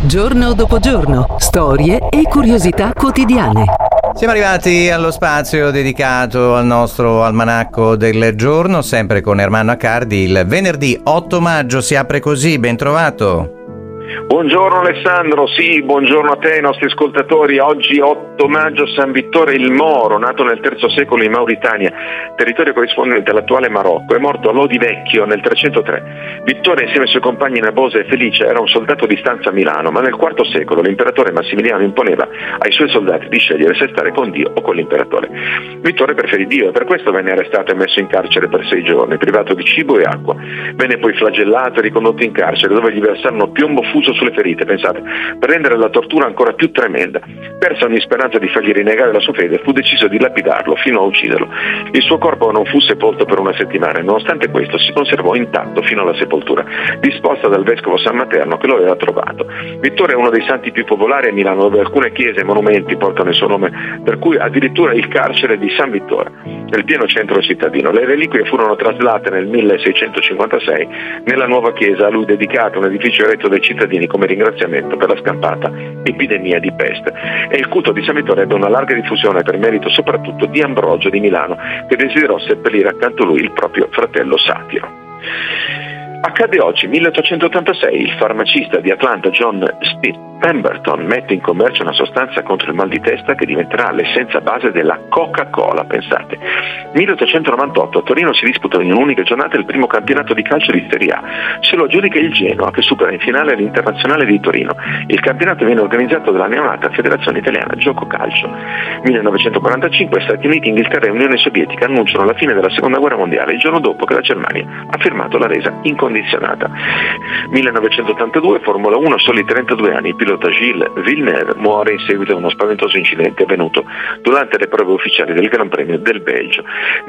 Giorno dopo giorno, storie e curiosità quotidiane. Siamo arrivati allo spazio dedicato al nostro almanacco del giorno, sempre con Ermanno Accardi. Il venerdì 8 maggio si apre così, ben trovato. Buongiorno Alessandro, sì, buongiorno a te e ai nostri ascoltatori. Oggi 8 maggio San Vittore il Moro, nato nel III secolo in Mauritania, territorio corrispondente all'attuale Marocco, è morto a Lodi Vecchio nel 303. Vittore insieme ai suoi compagni Nabose e Felice era un soldato di stanza a Milano, ma nel IV secolo l'imperatore Massimiliano imponeva ai suoi soldati di scegliere se stare con Dio o con l'imperatore. Vittore preferì Dio e per questo venne arrestato e messo in carcere per 6 giorni, privato di cibo e acqua. Venne poi flagellato e ricondotto in carcere, dove gli versarono piombo fuso sulle ferite, pensate, per rendere la tortura ancora più tremenda. Persa ogni speranza di fargli rinnegare la sua fede, fu deciso di lapidarlo fino a ucciderlo. Il suo corpo non fu sepolto per una settimana e nonostante questo si conservò intatto fino alla sepoltura, disposta dal vescovo San Materno che lo aveva trovato. Vittore è uno dei santi più popolari a Milano, dove alcune chiese e monumenti portano il suo nome, per cui addirittura il carcere di San Vittore, nel pieno centro cittadino. Le reliquie furono traslate nel 1656 nella nuova chiesa a lui dedicata, un edificio eretto dai cittadini come ringraziamento per la scampata epidemia di peste. E il culto di San Vittore ebbe una larga diffusione per merito soprattutto di Ambrogio di Milano, che desiderò seppellire accanto a lui il proprio fratello Satiro. Accade oggi, 1886, il farmacista di Atlanta John Smith Pemberton mette in commercio una sostanza contro il mal di testa che diventerà l'essenza base della Coca-Cola, pensate. 1898 a Torino si disputa in un'unica giornata il primo campionato di calcio di Serie A. Se lo aggiudica il Genoa, che supera in finale l'Internazionale di Torino. Il campionato viene organizzato dalla neonata Federazione Italiana Gioco Calcio. 1945 Stati Uniti, Inghilterra e Unione Sovietica annunciano la fine della Seconda Guerra Mondiale il giorno dopo che la Germania ha firmato la resa incondizionata. 1982 Formula 1, soli 32 anni, il pilota Gilles Villeneuve muore in seguito a uno spaventoso incidente avvenuto durante le prove ufficiali del Gran Premio del Belgio.